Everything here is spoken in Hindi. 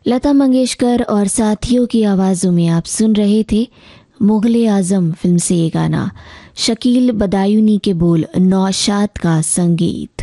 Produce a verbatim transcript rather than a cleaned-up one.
लता मंगेशकर और साथियों की आवाज़ों में आप सुन रहे थे मुगले आजम फिल्म से ये गाना। शकील बदायूनी के बोल, नौशाद का संगीत।